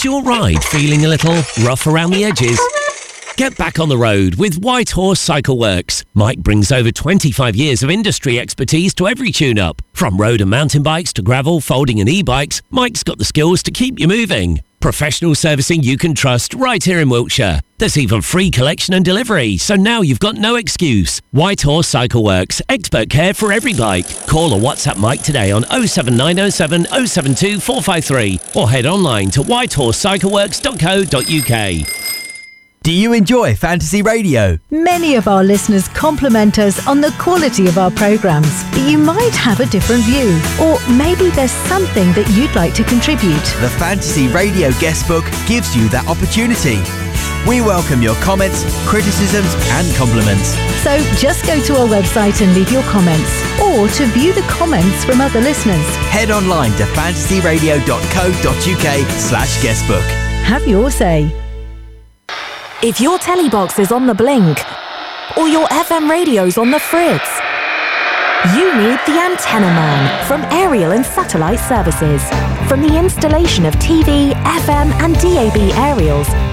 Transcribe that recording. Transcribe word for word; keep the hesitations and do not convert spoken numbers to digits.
Is your ride feeling a little rough around the edges? Get back on the road with White Horse Cycle Works. Mike brings over twenty-five years of industry expertise to every tune-up. From road and mountain bikes to gravel, folding and e-bikes, Mike's got the skills to keep you moving. Professional servicing you can trust right here in Wiltshire. There's even free collection and delivery, so now you've got no excuse. White Horse Cycle Works, expert care for every bike. Call or WhatsApp Mike today on oh seven nine oh seven oh seven two four five three or head online to white horse cycle works dot co dot uk. Do you enjoy Fantasy Radio? Many of our listeners compliment us on the quality of our programmes, but you might have a different view. Or maybe there's something that you'd like to contribute. The Fantasy Radio Guest Book gives you that opportunity. We welcome your comments, criticisms and compliments. So just go to our website and leave your comments, or to view the comments from other listeners, head online to fantasy radio dot co dot uk slash guestbook. Have your say. If your telly box is on the blink, or your F M radio's on the fritz, you need the Antenna Man from Aerial and Satellite Services. From the installation of T V, F M and D A B aerials